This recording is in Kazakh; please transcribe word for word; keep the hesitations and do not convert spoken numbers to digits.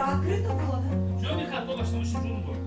아, 그랬던 거 같아. 주영이 가 또 başlamışım Cumhur.